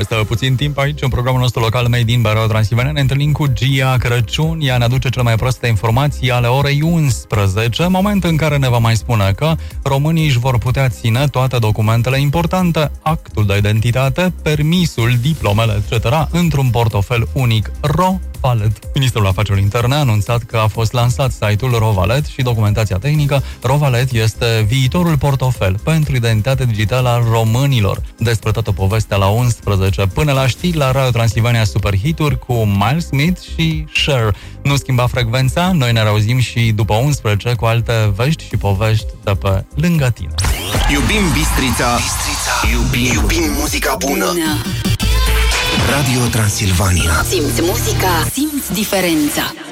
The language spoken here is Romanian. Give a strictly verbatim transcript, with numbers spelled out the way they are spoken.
Peste puțin timp aici, în programul nostru local Made in Radio Transilvania, ne întâlnim cu Gia Crăciun. Ea ne aduce cele mai proaste informații ale orei unsprezece, moment în care ne va mai spune că românii își vor putea ține toate documentele importante, actul de identitate, permisul, diplomele, et cetera, într-un portofel unic RoValet. Ministrul Afacerilor Interne a anunțat că a fost lansat site-ul RoValet și documentația tehnică. RoValet este viitorul portofel pentru identitate digitală a românilor. Despre toată povestea la unsprezece până la știri la Radio Transilvania Superhituri cu Miles Smith și Cher. Nu schimba frecvența, noi ne reauzim și după unsprezece cu alte vești și povești de pe lângă tine. Iubim Bistrița, Bistrița. Iubim, iubim muzica bună. bună. Radio Transilvania. Simți muzica, simți diferența.